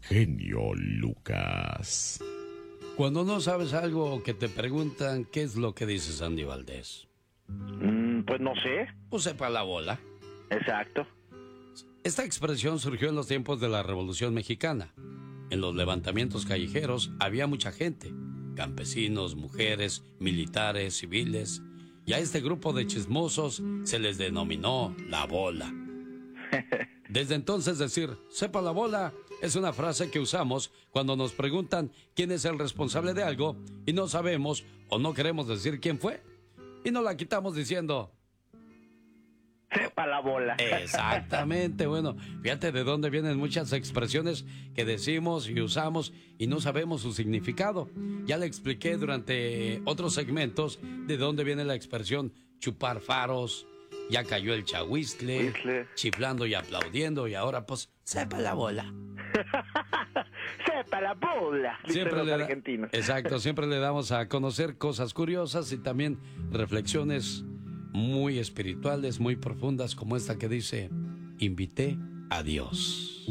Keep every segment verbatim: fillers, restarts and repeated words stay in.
genio Lucas. Cuando no sabes algo o que te preguntan, ¿qué es lo que dices, Andy Valdés? Mm, pues no sé. Pues sepa la bola. Exacto. Esta expresión surgió en los tiempos de la Revolución Mexicana. En los levantamientos callejeros había mucha gente, campesinos, mujeres, militares, civiles, y a este grupo de chismosos se les denominó la bola. Desde entonces decir, sepa la bola, es una frase que usamos cuando nos preguntan quién es el responsable de algo y no sabemos o no queremos decir quién fue. Y nos la quitamos diciendo, sepa la bola. Exactamente, bueno, fíjate de dónde vienen muchas expresiones que decimos y usamos y no sabemos su significado. Ya le expliqué durante otros segmentos de dónde viene la expresión chupar faros, ya cayó el chahuizle, Huizle. chiflando y aplaudiendo, y ahora pues, sepa la bola. Sepa la bola. Siempre le da... argentinos. Exacto, siempre le damos a conocer cosas curiosas y también reflexiones muy espirituales, muy profundas, como esta que dice, invité a Dios.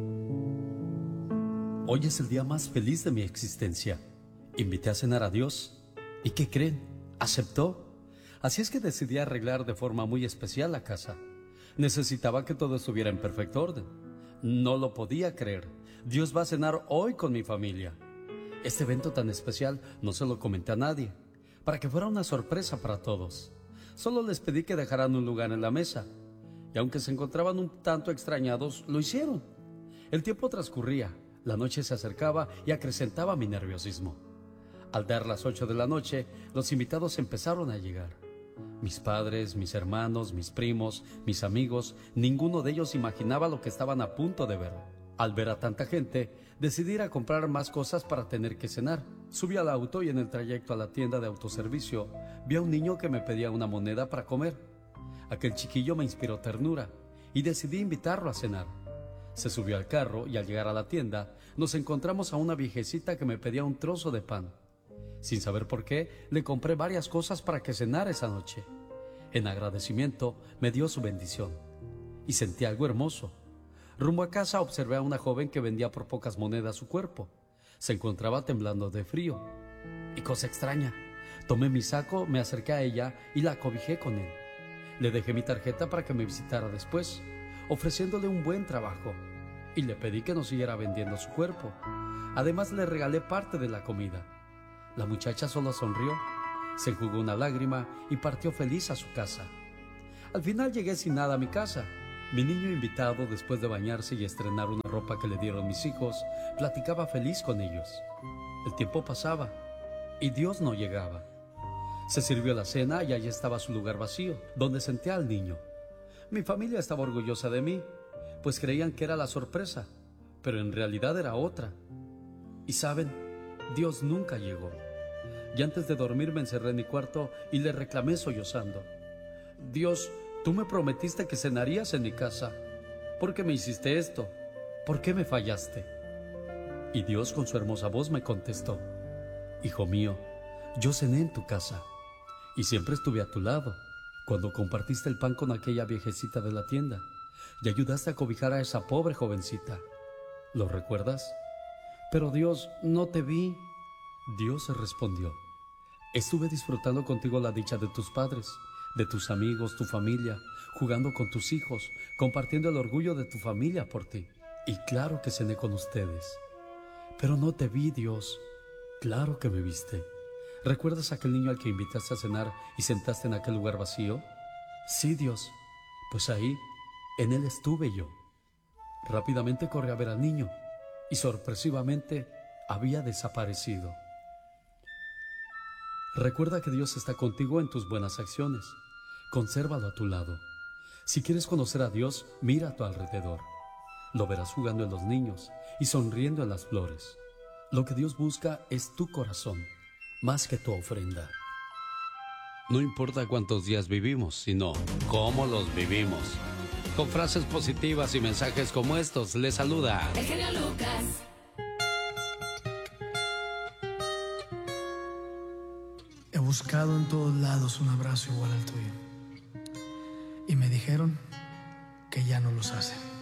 Hoy es el día más feliz de mi existencia. Invité a cenar a Dios. ¿Y qué creen? ¿Aceptó? Así es que decidí arreglar de forma muy especial la casa. Necesitaba que todo estuviera en perfecto orden. No lo podía creer. Dios va a cenar hoy con mi familia. Este evento tan especial no se lo comenté a nadie, para que fuera una sorpresa para todos. Solo les pedí que dejaran un lugar en la mesa, y aunque se encontraban un tanto extrañados, lo hicieron. El tiempo transcurría, la noche se acercaba y acrecentaba mi nerviosismo. Al dar las ocho de la noche, los invitados empezaron a llegar. Mis padres, mis hermanos, mis primos, mis amigos, ninguno de ellos imaginaba lo que estaban a punto de ver. Al ver a tanta gente, decidí ir a comprar más cosas para tener que cenar. Subí al auto y en el trayecto a la tienda de autoservicio, vi a un niño que me pedía una moneda para comer. Aquel chiquillo me inspiró ternura y decidí invitarlo a cenar. Se subió al carro y al llegar a la tienda, nos encontramos a una viejecita que me pedía un trozo de pan. Sin saber por qué, le compré varias cosas para que cenara esa noche. En agradecimiento, me dio su bendición. Y sentí algo hermoso. Rumbo a casa observé a una joven que vendía por pocas monedas su cuerpo. Se encontraba temblando de frío. Y cosa extraña, tomé mi saco, me acerqué a ella y la acobijé con él. Le dejé mi tarjeta para que me visitara después, ofreciéndole un buen trabajo. Y le pedí que no siguiera vendiendo su cuerpo. Además le regalé parte de la comida. La muchacha solo sonrió, se enjugó una lágrima y partió feliz a su casa. Al final llegué sin nada a mi casa. Mi niño invitado, después de bañarse y estrenar una ropa que le dieron mis hijos, platicaba feliz con ellos. El tiempo pasaba y Dios no llegaba. Se sirvió la cena y allí estaba su lugar vacío, donde senté al niño. Mi familia estaba orgullosa de mí, pues creían que era la sorpresa, pero en realidad era otra. Y saben, Dios nunca llegó. Y antes de dormir me encerré en mi cuarto y le reclamé sollozando. Dios, tú me prometiste que cenarías en mi casa. ¿Por qué me hiciste esto? ¿Por qué me fallaste? Y Dios con su hermosa voz me contestó. Hijo mío, yo cené en tu casa y siempre estuve a tu lado cuando compartiste el pan con aquella viejecita de la tienda y ayudaste a cobijar a esa pobre jovencita. ¿Lo recuerdas? Pero Dios, no te vi. Dios respondió. Estuve disfrutando contigo la dicha de tus padres, de tus amigos, tu familia, jugando con tus hijos, compartiendo el orgullo de tu familia por ti. Y claro que cené con ustedes. Pero no te vi, Dios. Claro que me viste. ¿Recuerdas aquel niño al que invitaste a cenar y sentaste en aquel lugar vacío? Sí, Dios. Pues ahí, en él estuve yo. Rápidamente corrí a ver al niño y sorpresivamente había desaparecido. Recuerda que Dios está contigo en tus buenas acciones. Consérvalo a tu lado. Si quieres conocer a Dios, mira a tu alrededor. Lo verás jugando en los niños y sonriendo en las flores. Lo que Dios busca es tu corazón, más que tu ofrenda. No importa cuántos días vivimos, sino cómo los vivimos. Con frases positivas y mensajes como estos, les saluda el genio Lucas. He buscado en todos lados un abrazo igual al tuyo. Y me dijeron que ya no los hacen.